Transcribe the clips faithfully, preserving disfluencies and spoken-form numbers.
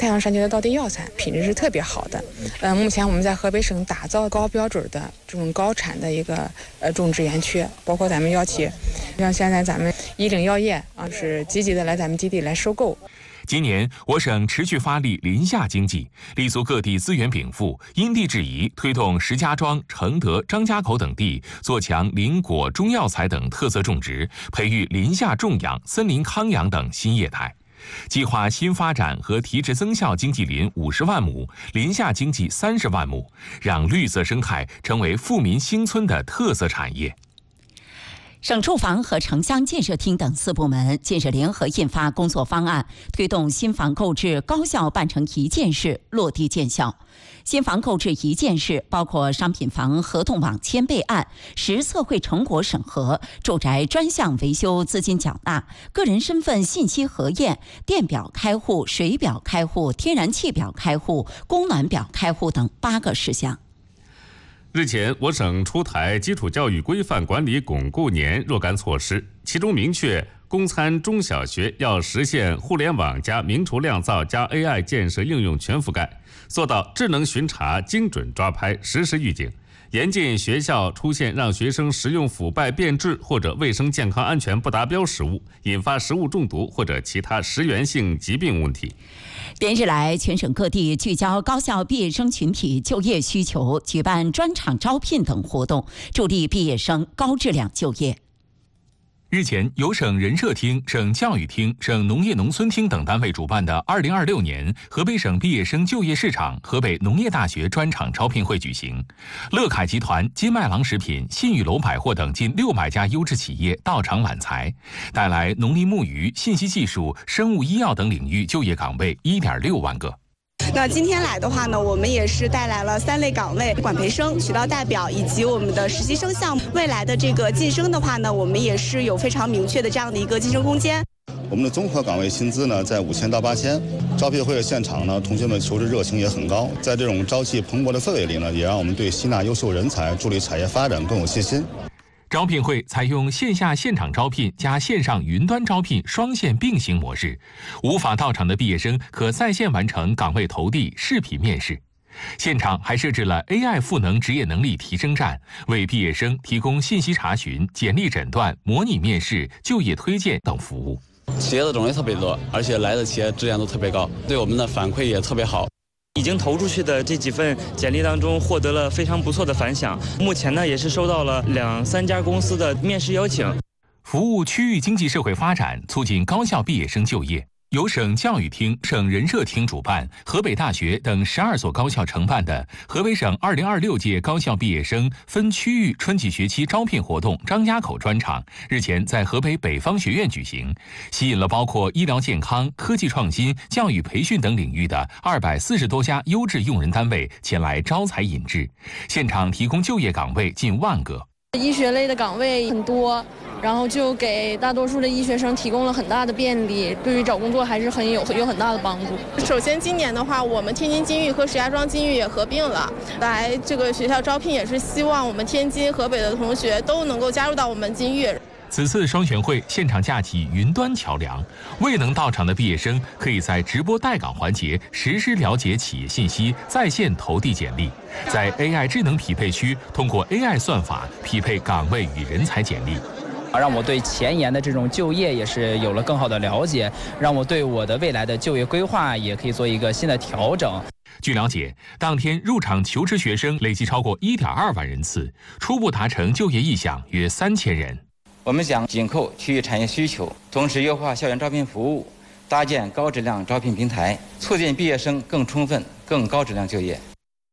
太阳山区的道地药材品质是特别好的。呃，目前我们在河北省打造高标准的这种高产的一个呃种植园区，包括咱们药企，像现在咱们医领药业啊是积极的来咱们基地来收购。 今年，我省持续发力林下经济，立足各地资源禀赋，因地制宜，推动石家庄、承德、张家口等地做强林果、中药材等特色种植，培育林下种养、森林康养等新业态。计划新发展和提质增效经济林五十万亩，林下经济三十万亩，让绿色生态成为富民兴村的特色产业。 省住房和城乡建设厅等四部门近日联合印发工作方案，推动新房购置高效办成一件事，落地见效。新房购置一件事包括商品房合同网签备案、实测绘成果审核、住宅专项维修资金缴纳、个人身份信息核验、电表开户、水表开户、天然气表开户、供暖表开户等八个事项。 日前，我省出台基础教育规范管理巩固年若干措施，其中明确公参中小学要实现互联网加明厨亮灶加 A I 建设应用全覆盖，做到智能巡查、精准抓拍、实时预警，严禁学校出现让学生食用腐败变质或者卫生健康安全不达标食物，引发食物中毒或者其他食源性疾病问题。 连日来，全省各地聚焦高校毕业生群体就业需求，举办专场招聘等活动，助力毕业生高质量就业。 日前，由省人社厅、省教育厅、省农业农村厅等单位主办的二零二六年河北省毕业生就业市场河北农业大学专场招聘会举行。乐凯集团、金麦郎食品、信誉楼百货等近六百家优质企业到场揽才，带来农林牧渔、信息技术、生物医药等领域就业岗位一点六万个。 那今天来的话呢，我们也是带来了三类岗位：管培生、渠道代表以及我们的实习生项目。未来的这个晋升的话呢，我们也是有非常明确的这样的一个晋升空间。 我们的综合岗位薪资呢在五千到八千。招聘会的现场呢，同学们求职热情也很高。在这种朝气蓬勃的氛围里呢，也让我们对吸纳优秀人才、助力产业发展更有信心。 招聘会采用线下现场招聘加线上云端招聘双线并行模式，无法到场的毕业生可在线完成岗位投递、视频面试。现场还设置了 A I 赋能职业能力提升站，为毕业生提供信息查询、简历诊断、模拟面试、就业推荐等服务。 企业的种类特别多，而且来的企业质量都特别高，对我们的反馈也特别好。 已经投出去的这几份简历当中获得了非常不错的反响，目前呢也是收到了两三家公司的面试邀请。 服务区域经济社会发展，促进高校毕业生就业。由省教育厅、省人社厅主办，河北大学等十二所高校承办的河北省二零二六届高校毕业生分区域春季学期招聘活动张家口专场日前在河北北方学院举行，吸引了包括医疗健康、科技创新、教育培训等领域的二百四十多家优质用人单位前来招才引智，现场提供就业岗位近万个。 医学类的岗位很多，然后就给大多数的医学生提供了很大的便利，对于找工作还是很有有很大的帮助。 首先今年的话，我们天津金域和石家庄金域也合并了，来这个学校招聘也是希望我们天津、河北的同学都能够加入到我们金域。 此次双选会现场架起云端桥梁，未能到场的毕业生可以在直播待岗环节实时了解企业信息，在线投递简历，在 A I 智能匹配区通过 A I 算法匹配岗位与人才简历， 让我对前沿的这种就业也是有了更好的了解，让我对我的未来的就业规划也可以做一个新的调整。 据了解，当天入场求职学生累计超过 一点二万人次，初步达成就业意向约三千人。 我们将紧扣区域产业需求，同时优化校园招聘服务，搭建高质量招聘平台，促进毕业生更充分、更高质量就业。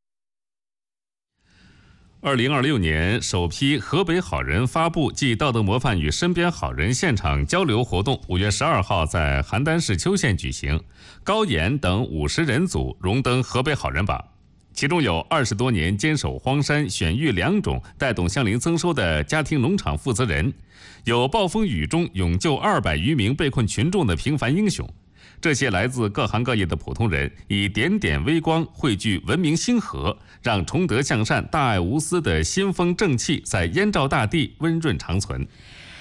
二零二六年首批河北好人发布暨道德模范与身边好人现场交流活动，五月十二号在邯郸市邱县举行，高岩等五十人组荣登河北好人榜。其中有二十多年坚守荒山、选育良种、带动乡邻增收的家庭农场负责人，有暴风雨中勇救二百余名被困群众的平凡英雄。这些来自各行各业的普通人，以点点微光汇聚文明星河，让崇德向善、大爱无私的先锋正气在燕赵大地温润长存。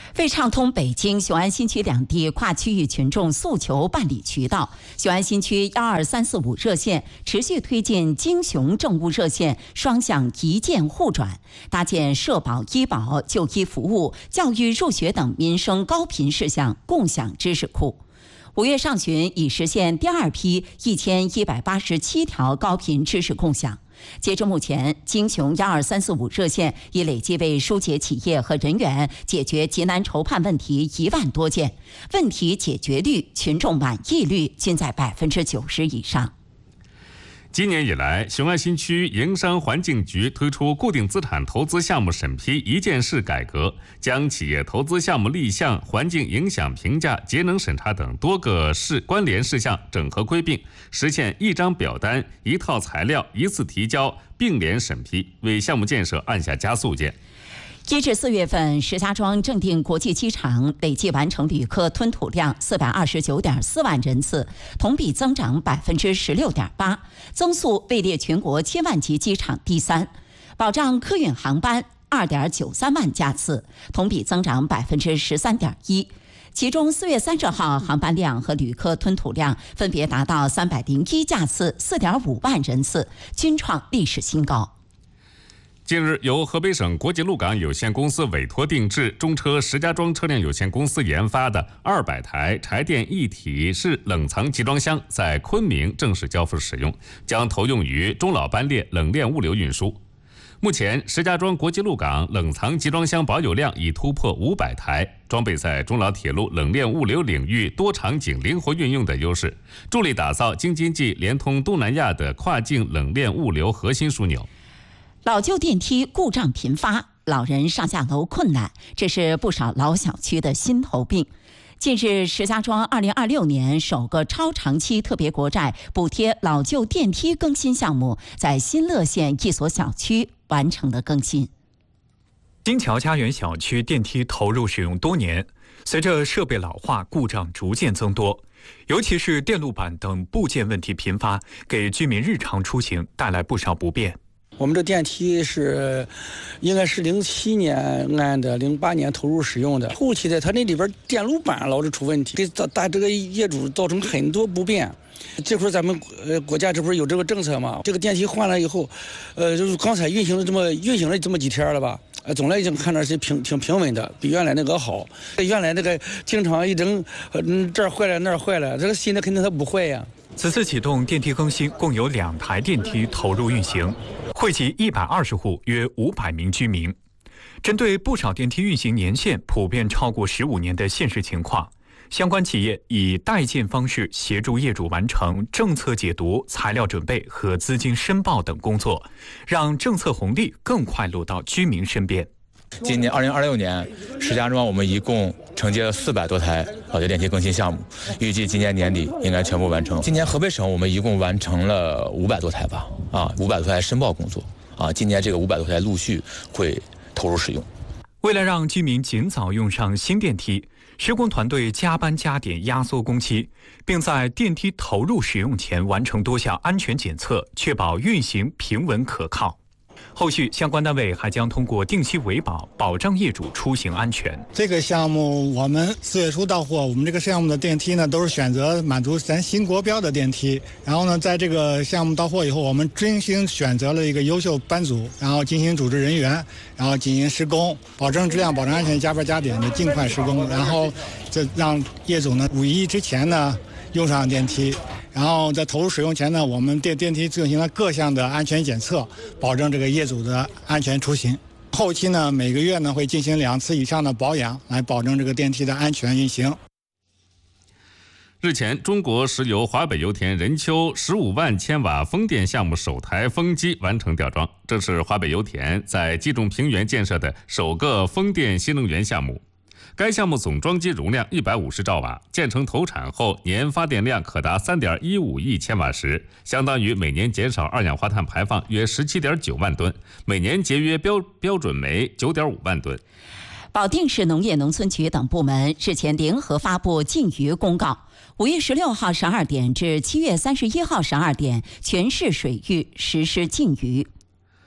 为畅通北京、雄安新区两地跨区域群众诉求办理渠道，雄安新区幺二三四五热线持续推进京雄政务热线双向一键互转，搭建社保、医保、就医服务、教育、入学等民生高频事项共享知识库。五月上旬已实现第二批一千一百八十七条高频知识共享。截至目前，京雄幺二三四五热线已累计为疏解企业和人员解决急难愁盼问题一万多件，问题解决率、群众满意率均在百分之九十以上。 今年以来，雄安新区营商环境局推出固定资产投资项目审批一件式改革，将企业投资项目立项、环境影响评价、节能审查等多个事关联事项整合归并，实现一张表单、一套材料一次提交，并联审批，为项目建设按下加速键。 一至四月份，石家庄正定国际机场累计完成旅客吞吐量四百二十九点四万人次，同比增长百分之十六点八，增速位列全国千万级机场第三。保障客运航班二点九三万架次，同比增长百分之十三点一。其中，四月三十号航班量和旅客吞吐量分别达到三百零一架次、四点五万人次，均创历史新高。 近日，由河北省国际陆港有限公司委托定制，中车石家庄车辆有限公司研发的二百台柴电一体式冷藏集装箱在昆明正式交付使用，将投用于中老班列冷链物流运输。目前，石家庄国际陆港冷藏集装箱保有量已突破五百台，装备在中老铁路冷链物流领域多场景灵活运用的优势，助力打造京津冀连通东南亚的跨境冷链物流核心枢纽。 老旧电梯故障频发，老人上下楼困难，这是不少老小区的心头病。近日，石家庄二零二六年首个超长期特别国债补贴老旧电梯更新项目在新乐县一所小区完成了更新。 金桥家园小区电梯投入使用多年，随着设备老化，故障逐渐增多，尤其是电路板等部件问题频发，给居民日常出行带来不少不便。 我们这电梯是，应该是零七年按的，零八年投入使用的。后期的它那里边电路板老是出问题，给大这个业主造成很多不便。这会儿咱们呃国家这不是有这个政策嘛？这个电梯换了以后，呃，就是刚才运行了这么运行了这么几天了吧？呃，总来讲看着是平挺平稳的，比原来那个好。原来那个经常一整，嗯这儿坏了那儿坏了，这个新的肯定它不坏呀。 此次启动电梯更新，共有两台电梯投入运行，惠及一百二十户，约五百名居民。针对不少电梯运行年限普遍超过十五年的现实情况，相关企业以代建方式协助业主完成政策解读、材料准备和资金申报等工作，让政策红利更快落到居民身边。 今年二零二六年，石家庄我们一共承接了四百多台老旧电梯更新项目，预计今年年底应该全部完成。今年河北省我们一共完成了五百多台吧，啊，五百多台申报工作，啊，今年这个五百多台陆续会投入使用。 为了让居民尽早用上新电梯，施工团队加班加点压缩工期，并在电梯投入使用前完成多项安全检测，确保运行平稳可靠。后续相关单位还将通过定期维保，保障业主出行安全。 这个项目我们四月初到货，我们这个项目的电梯呢，都是选择满足咱新国标的电梯。然后呢，在这个项目到货以后，我们精心选择了一个优秀班组，然后进行组织人员，然后进行施工，保证质量、保证安全，加班加点的尽快施工。然后这让业主呢，五一之前呢用上电梯。然后在投入使用前呢，我们电电梯进行了各项的安全检测，保证这个业主的安全出行。后期呢，每个月呢会进行两次以上的保养，来保证这个电梯的安全运行。 日前，中国石油华北油田任丘十五万千瓦风电项目首台风机完成吊装，这是华北油田在冀中平原建设的首个风电新能源项目。该项目总装机容量一百五十兆瓦，建成投产后年发电量可达 三点一五亿千瓦时，相当于每年减少二氧化碳排放约 十七点九万吨，每年节约标标准煤 九点五万吨。 保定市农业农村局等部门日前联合发布禁渔公告，五月十六号十二点至七月三十一号十二点，全市水域实施禁渔。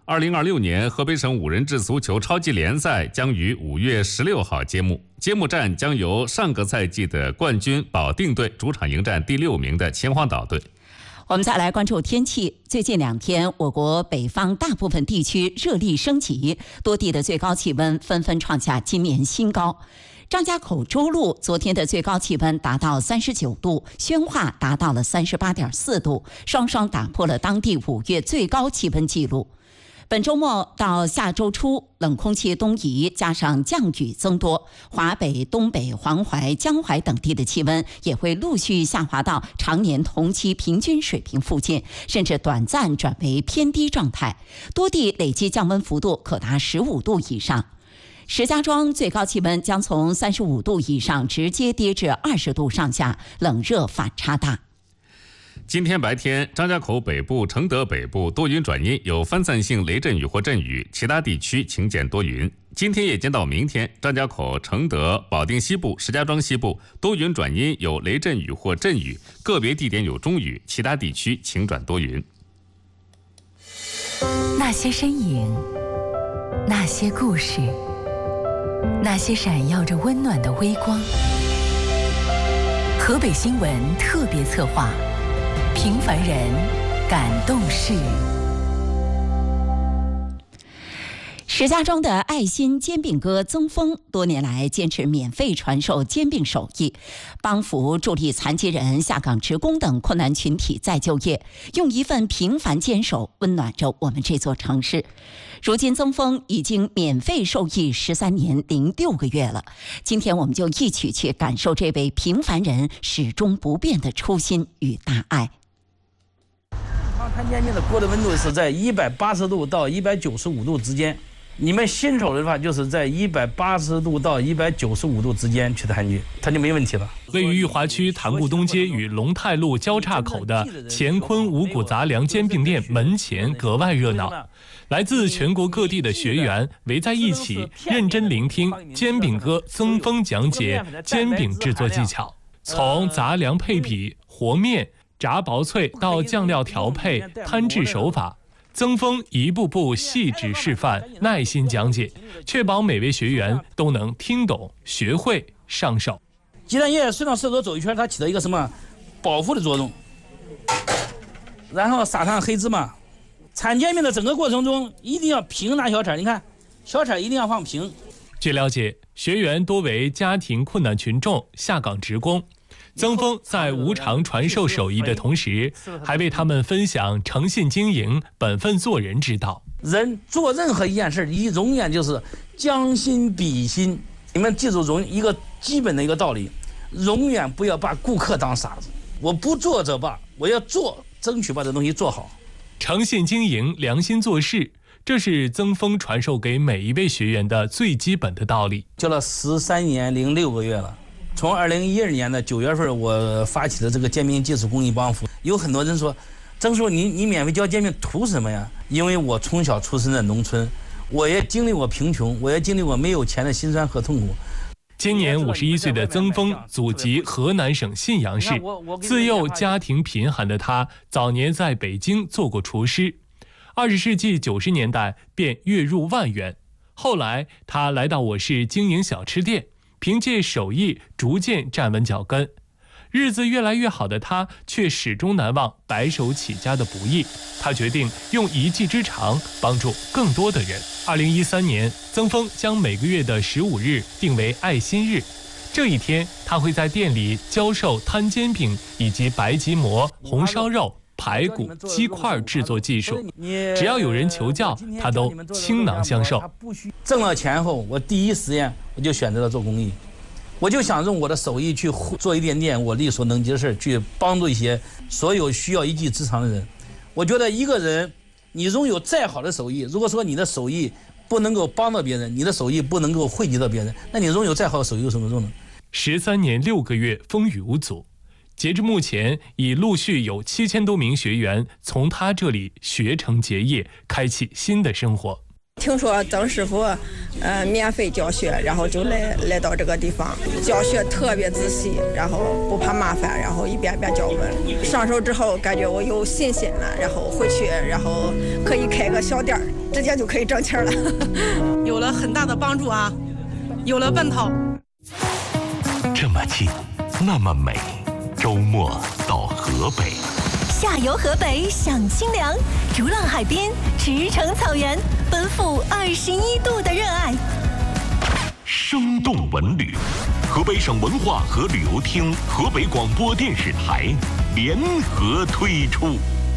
二零二六年河北省五人制足球超级联赛将于五月十六号揭幕，揭幕战将由上个赛季的冠军保定队主场迎战第六名的秦皇岛队。 我们再来关注天气。最近两天，我国北方大部分地区热力升级，多地的最高气温纷纷创下今年新高。张家口周路昨天的最高气温达到三十九度，宣化达到了三十八点四度，双双打破了当地五月最高气温纪录。本周末到下周初，冷空气东移，加上降雨增多，华北、东北、黄淮、江淮等地的气温也会陆续下滑到常年同期平均水平附近，甚至短暂转为偏低状态，多地累计降温幅度可达十五度以上。石家庄最高气温将从三十五度以上直接跌至二十度上下，冷热反差大。 今天白天，张家口北部、承德北部多云转阴，有分散性雷阵雨或阵雨，其他地区晴间多云。今天夜间到明天，张家口、承德、保定西部、石家庄西部多云转阴，有雷阵雨或阵雨，个别地点有中雨，其他地区晴转多云。 那些身影，那些故事，那些闪耀着温暖的微光。河北新闻特别策划，平凡人感动事。 石家庄的爱心煎饼哥曾峰多年来坚持免费传授煎饼手艺，帮扶助力残疾人、下岗职工等困难群体再就业，用一份平凡坚守温暖着我们这座城市。如今曾峰已经免费受益十三年零六个月了，今天我们就一起去感受这位平凡人始终不变的初心与大爱。 摊煎饼的锅的温度是在一百八十度到一百九十五度之间，你们新手的话就是在一百八十度到一百九十五度之间去摊煎，它就没问题了。 位于裕华区塘沽东街与龙泰路交叉口的乾坤五谷杂粮煎饼店门前格外热闹，来自全国各地的学员围在一起，认真聆听煎饼哥曾峰讲解煎饼制作技巧，从杂粮配比、和面、炸薄脆到酱料调配、摊制手法，曾峰一步步细致示范，耐心讲解，确保每位学员都能听懂、学会、上手。 鸡蛋液顺着色泽走一圈，它起到一个什么保护的作用，然后撒上黑芝麻。铲煎饼的整个过程中一定要平拿小铲，你看小铲一定要放平。 据了解，学员多为家庭困难群众、下岗职工。曾峰在无偿传授手艺的同时，还为他们分享诚信经营、本分做人之道。 人做任何一件事，一永远就是将心比心。你们记住容一个基本的一个道理，永远不要把顾客当傻子。我不做则罢，我要做，争取把这东西做好。 诚信经营、良心做事，这是曾峰传授给每一位学员的最基本的道理。 教了十三年零六个月了。从二零一二年的九月份，我发起的这个煎饼技术公益帮扶，有很多人说，曾叔你你免费教煎饼图什么呀？因为我从小出生在农村，我也经历过贫穷，我也经历过没有钱的辛酸和痛苦。 今年五十一岁的曾峰祖籍河南省信阳市，自幼家庭贫寒的他，早年在北京做过厨师，二十世纪九十年代便月入万元。后来他来到我市经营小吃店，凭借手艺逐渐站稳脚跟。日子越来越好的他，却始终难忘白手起家的不易。他决定用一技之长帮助更多的人。二零一三年，曾峰将每个月的十五日定为爱心日。这一天，他会在店里教授摊煎饼以及白吉馍、红烧肉、排骨、鸡块制作技术。只要有人求教，他都倾囊相授。 挣了钱后，我第一时间我就选择了做公益。我就想用我的手艺去做一点点我力所能及的事，去帮助一些所有需要一技之长的人。我觉得一个人，你拥有再好的手艺，如果说你的手艺不能够帮到别人，你的手艺不能够惠及到别人，那你拥有再好的手艺有什么用呢？ 十三年六个月，风雨无阻。截至目前，已陆续有七千多名学员从他这里学成结业，开启新的生活。 听说曾师傅呃免费教学，然后就来来到这个地方，教学特别仔细，然后不怕麻烦，然后一遍遍教我们。上手之后感觉我有信心了，然后回去然后可以开个小店儿，直接就可以挣钱了。 有了很大的帮助啊，有了奔头。 这么近，那么美，周末到河北。 下游河北享清凉，逐浪海边，驰骋草原，奔赴二十一度的热爱。 生动文旅，河北省文化和旅游厅、河北广播电视台联合推出。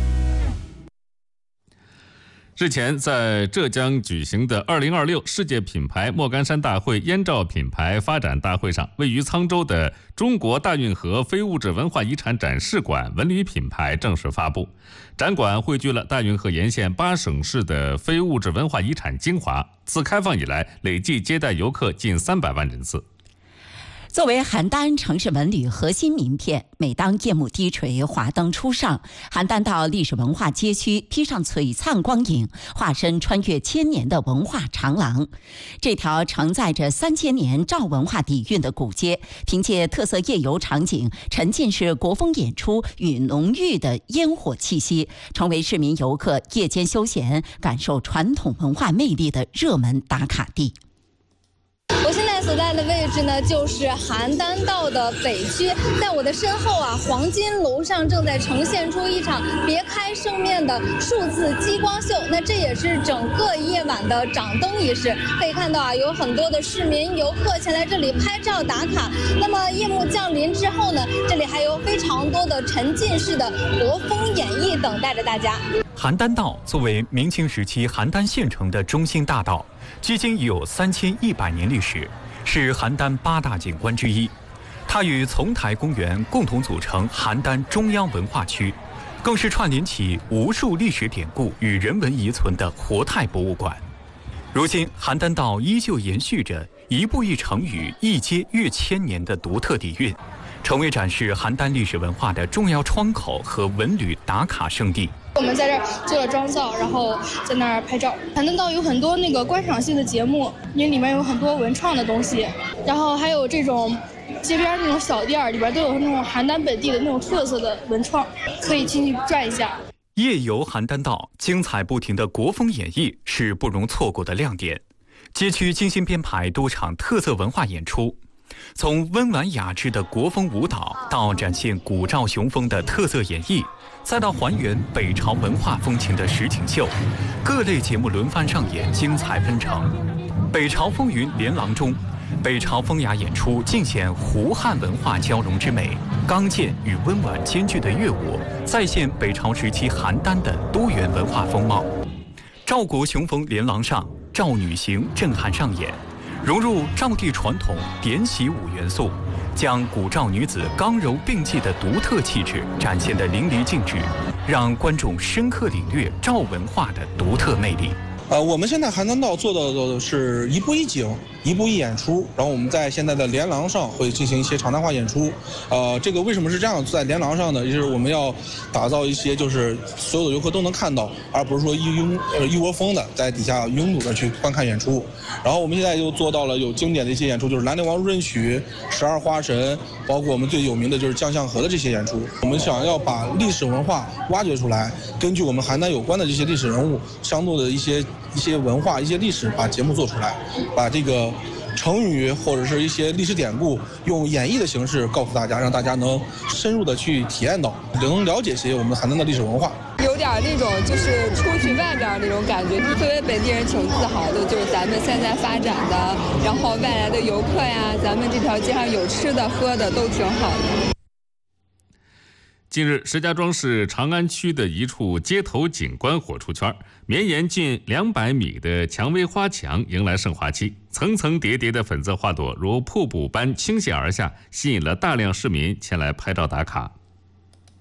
日前，在浙江举行的二零二六世界品牌莫干山大会燕赵品牌发展大会上，位于沧州的中国大运河非物质文化遗产展示馆文旅品牌正式发布。展馆汇聚了大运河沿线八省市的非物质文化遗产精华，自开放以来，累计接待游客近三百万人次。 作为邯郸城市文旅核心名片，每当夜幕低垂，华灯初上，邯郸道历史文化街区披上璀璨光影，化身穿越千年的文化长廊。这条承载着三千年赵文化底蕴的古街，凭借特色夜游场景、沉浸式国风演出与浓郁的烟火气息，成为市民游客夜间休闲、感受传统文化魅力的热门打卡地。 我现在所在的位置呢，就是邯郸道的北区，在我的身后啊，黄金楼上正在呈现出一场别开生面的数字激光秀。那这也是整个夜晚的掌灯仪式。可以看到啊，有很多的市民游客前来这里拍照打卡。那么夜幕降临之后呢，这里还有非常多的沉浸式的国风演绎等待着大家。 邯郸道作为明清时期邯郸县城的中心大道，距今已有三千一百年历史，是邯郸八大景观之一。它与丛台公园共同组成邯郸中央文化区，更是串联起无数历史典故与人文遗存的活态博物馆。如今，邯郸道依旧延续着一步一成语、一街越千年的独特底蕴，成为展示邯郸历史文化的重要窗口和文旅打卡圣地。 我们在这儿做了妆造，然后在那儿拍照。邯郸道有很多那个观赏性的节目，因为里面有很多文创的东西，然后还有这种街边那种小店，里边都有那种邯郸本地的那种特色的文创，可以进去转一下。 夜游邯郸道，精彩不停的国风演绎是不容错过的亮点。街区精心编排多场特色文化演出，从温婉雅致的国风舞蹈到展现古赵雄风的特色演绎，再到还原北朝文化风情的实景秀，各类节目轮番上演，精彩纷呈。北朝风云连廊中，北朝风雅演出尽显胡汉文化交融之美，刚健与温婉兼具的乐舞再现北朝时期邯郸的多元文化风貌。赵国雄风连廊上，赵女行震撼上演，融入赵地传统点喜舞元素，将古赵女子刚柔并济的独特气质展现得淋漓尽致，让观众深刻领略赵文化的独特魅力。 呃，我们现在邯郸道做到的是一步一景，一步一演出，然后我们在现在的连廊上会进行一些常态化演出。呃，这个为什么是这样？在连廊上呢，就是我们要打造一些就是所有的游客都能看到，而不是说一拥呃一窝蜂的在底下拥堵的去观看演出。然后我们现在又做到了有经典的一些演出，就是兰陵王入阵曲、十二花神，包括我们最有名的就是将相和的这些演出。我们想要把历史文化挖掘出来，根据我们邯郸有关的这些历史人物相对的一些。一些文化、一些历史，把节目做出来，把这个成语或者是一些历史典故用演绎的形式告诉大家，让大家能深入的去体验到，能了解些我们邯郸的历史文化。 有点那种就是出去外边那种感觉，作为本地人挺自豪的，就是咱们现在发展的，然后外来的游客呀，咱们这条街上有吃的喝的都挺好的。 近日，石家庄市长安区的一处街头景观火出圈，绵延近两百米的蔷薇花墙迎来盛华期，层层叠叠的粉色花朵如瀑布般倾泻而下，吸引了大量市民前来拍照打卡。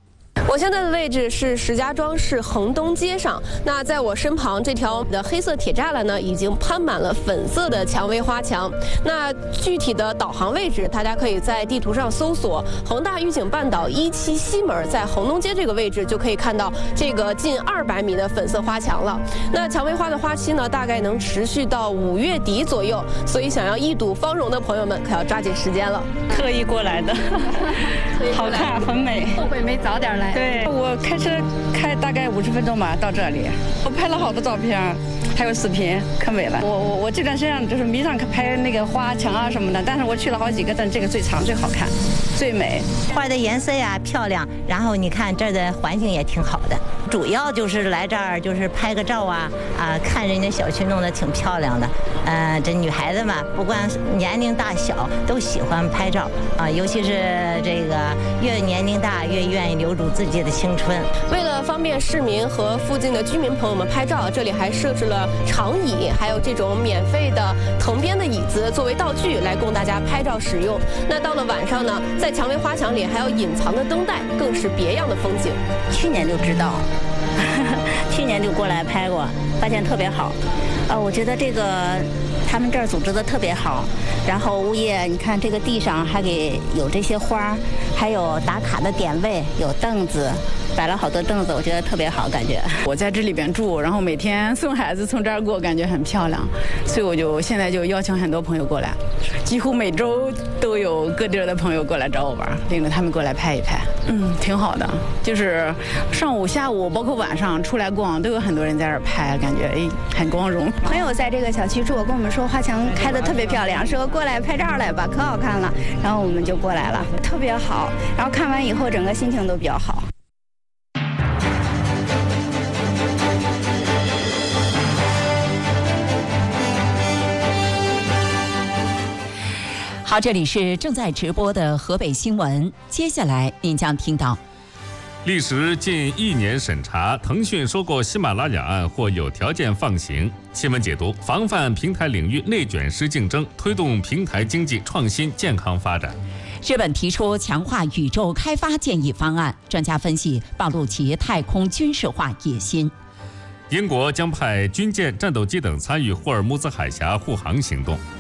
我现在的位置是石家庄市衡东街上，那在我身旁这条的黑色铁栅栏呢，已经攀满了粉色的蔷薇花墙。那具体的导航位置，大家可以在地图上搜索恒大御景半岛一期西门，在衡东街这个位置就可以看到这个近二百米的粉色花墙了。那蔷薇花的花期呢，大概能持续到五月底左右，所以想要一睹芳容的朋友们可要抓紧时间了。 特意过来的，好看，很美。 后悔没早点来。 对，我开车开大概五十分钟吧到这里，我拍了好多照片，还有视频，可美了。我我我这段时间就是迷上拍那个花墙啊什么的，但是我去了好几个，但这个最长最好看，最美。 花的颜色呀漂亮，然后你看这儿的环境也挺好的。主要就是来这儿就是拍个照啊啊，看人家小区弄得挺漂亮的。呃，这女孩子嘛，不管年龄大小都喜欢拍照啊，尤其是这个越年龄大越愿意留住自己的青春。 为了方便市民和附近的居民朋友们拍照，这里还设置了长椅，还有这种免费的藤编的椅子作为道具来供大家拍照使用。那到了晚上呢，在蔷薇花墙里还有隐藏的灯带，更是别样的风景。 去年就知道，去年就过来拍过，发现特别好。呃，我觉得这个他们这儿组织的特别好，然后物业你看这个地上还给有这些花，还有打卡的点位，有凳子，摆了好多凳子，我觉得特别好，感觉。 我在这里边住，然后每天送孩子从这儿过，感觉很漂亮，所以我就现在就邀请很多朋友过来，几乎每周都有各地的朋友过来找我玩，领着他们过来拍一拍。嗯，挺好的，就是上午、下午，包括晚上出来逛，都有很多人在这儿拍，感觉哎很光荣。 朋友在这个小区住，跟我们说花墙开得特别漂亮，说过来拍照来吧，可好看了，然后我们就过来了，特别好。然后看完以后，整个心情都比较好。 好，这里是正在直播的河北新闻，接下来您将听到。 历时近一年审查，腾讯收购喜马拉雅案或有条件放行。新闻解读：防范平台领域内卷失竞争，推动平台经济创新健康发展。 日本提出强化宇宙开发建议方案，专家分析暴露其太空军事化野心。 英国将派军舰、战斗机等参与霍尔木兹海峡护航行动。